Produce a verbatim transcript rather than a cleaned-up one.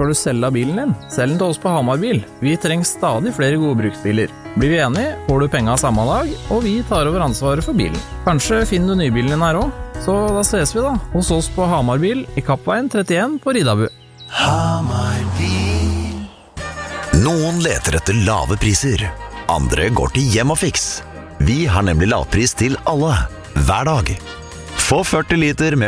skal du selge bilen din? Selg den til oss på Hamarbil. Vi trenger stadig flere gode bruktbiler. Blir vi enige, får du penger samme dag, og vi tar over ansvaret for bilen. Kanskje finner du nybilen din her også? Så da ses vi da, hos oss på Hamarbil i Kappveien trettien på Ridabu. Hamarbil. Noen leter etter lave priser. Andre går til Hjem og Fiks. Vi har nemlig lavpris til alle, hver dag. Få førti liter med